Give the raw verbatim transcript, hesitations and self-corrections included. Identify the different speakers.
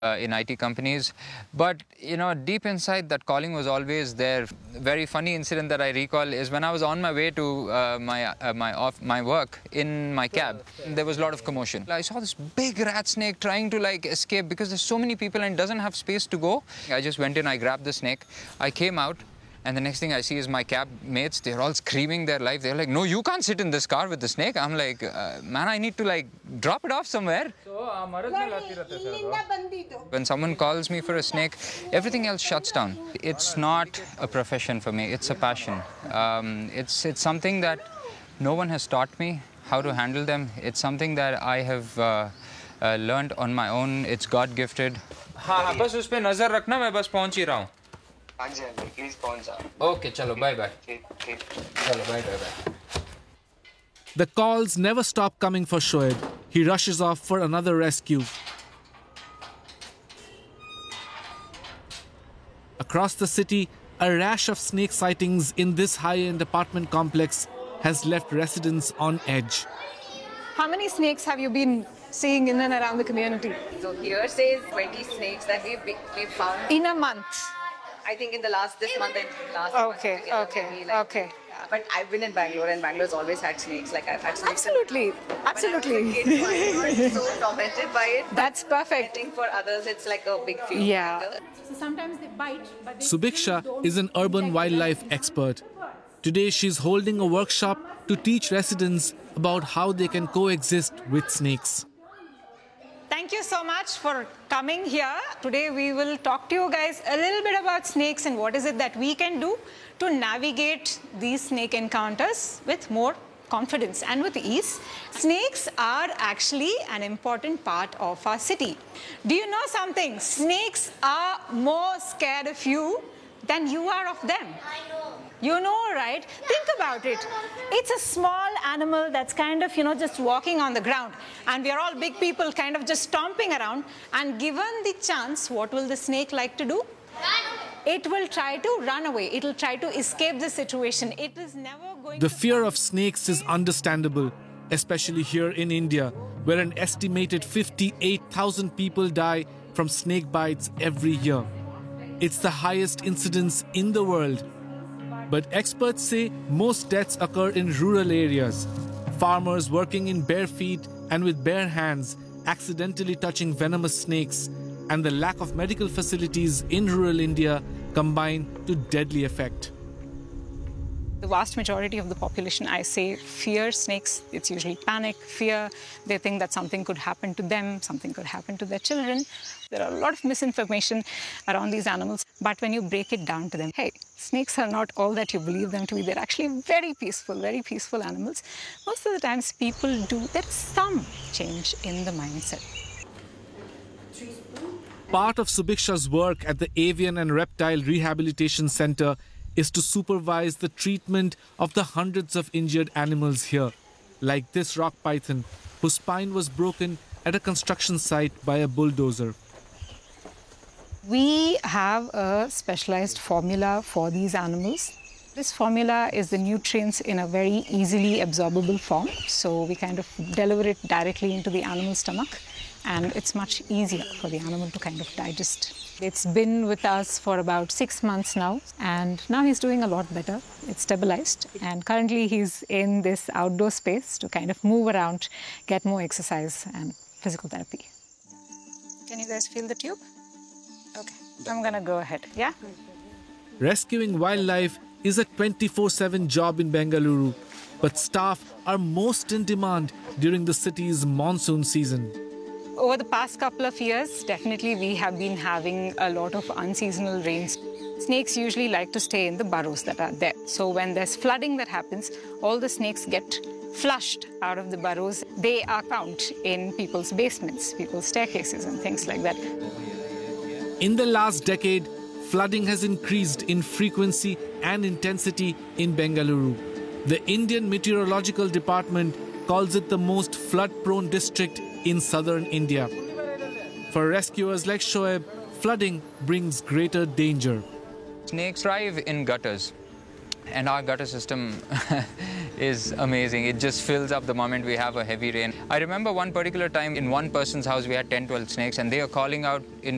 Speaker 1: Uh, in I T companies, but you know, deep inside that calling was always there. Very funny incident that I recall is when I was on my way to uh, my uh, my off my work in my cab. There was a lot of commotion. I saw this big rat snake trying to like escape because there's so many people and it doesn't have space to go. I just went in, I grabbed the snake, I came out. And the next thing I see is my cab mates, they're all screaming their life. They're like, no, you can't sit in this car with the snake. I'm like, uh, man, I need to like drop it off somewhere. When someone calls me for a snake, everything else shuts down. It's not a profession for me, it's a passion. Um, it's, it's something that no one has taught me how to handle them. It's something that I have uh, uh, learned on my own. It's God-gifted. हाँ, बस उस पे नजर रखना, मैं बस पहुंच ही रहा हूँ. Okay, chalo, bye bye. Chalo, bye bye bye.
Speaker 2: The calls never stop coming for Shoaib. He rushes off for another rescue. Across the city, a rash of snake sightings in this high-end apartment complex has left residents on edge.
Speaker 3: How many snakes have you been seeing in and around the community?
Speaker 4: So here says twenty snakes that we've, we've found.
Speaker 3: In a month?
Speaker 4: I think in the last, this month and last
Speaker 3: okay,
Speaker 4: month.
Speaker 3: Okay, okay, like,
Speaker 4: okay. Yeah, but I've been in Bangalore and Bangalore's always had snakes. Like I've had snakes.
Speaker 3: Absolutely, absolutely.
Speaker 4: Kid, so I was so tormented by it.
Speaker 3: That's perfect.
Speaker 4: I think for others it's like a big fear.
Speaker 3: Yeah.
Speaker 5: So sometimes they bite, but they
Speaker 2: Subiksha is an urban wildlife expert. Today she's holding a workshop to teach residents about how they can coexist with snakes.
Speaker 3: Thank you so much for coming here. Today we will talk to you guys a little bit about snakes and what is it that we can do to navigate these snake encounters with more confidence and with ease. Snakes are actually an important part of our city. Do you know something? Snakes are more scared of you than you are of them.
Speaker 5: I know.
Speaker 3: You know, right? Think about it. It's a small animal that's kind of, you know, just walking on the ground. And we are all big people kind of just stomping around. And given the chance, what will the snake like to do? It will try to run away. It will try to escape the situation. It is never going
Speaker 2: to... The fear
Speaker 3: stop.
Speaker 2: of snakes is understandable, especially here in India, where an estimated fifty-eight thousand people die from snake bites every year. It's the highest incidence in the world. But experts say most deaths occur in rural areas. Farmers working in bare feet and with bare hands, accidentally touching venomous snakes, and the lack of medical facilities in rural India combine to deadly effect.
Speaker 3: The vast majority of the population, I say, fear snakes. It's usually panic, fear. They think that something could happen to them, something could happen to their children. There are a lot of misinformation around these animals. But when you break it down to them, hey, snakes are not all that you believe them to be. They're actually very peaceful, very peaceful animals. Most of the times people do, there's some change in the mindset.
Speaker 2: Part of Subiksha's work at the Avian and Reptile Rehabilitation Center is to supervise the treatment of the hundreds of injured animals here, like this rock python, whose spine was broken at a construction site by a bulldozer.
Speaker 3: We have a specialized formula for these animals. This formula is the nutrients in a very easily absorbable form, so we kind of deliver it directly into the animal's stomach, and it's much easier for the animal to kind of digest. It's been with us for about six months now, and now he's doing a lot better. It's stabilized, and currently he's in this outdoor space to kind of move around, get more exercise and physical therapy. Can you guys feel the tube? Okay, I'm gonna go ahead, yeah?
Speaker 2: Rescuing wildlife is a twenty-four seven job in Bengaluru, but staff are most in demand during the city's monsoon season.
Speaker 3: Over the past couple of years, definitely we have been having a lot of unseasonal rains. Snakes usually like to stay in the burrows that are there. So when there's flooding that happens, all the snakes get flushed out of the burrows. They are found in people's basements, people's staircases and things like that.
Speaker 2: In the last decade, flooding has increased in frequency and intensity in Bengaluru. The Indian Meteorological Department calls it the most flood-prone district in southern India. For rescuers like Shoaib, flooding brings greater danger.
Speaker 1: Snakes thrive in gutters, and our gutter system is amazing. It just fills up the moment we have a heavy rain. I remember one particular time in one person's house we had ten, twelve snakes, and they were calling out in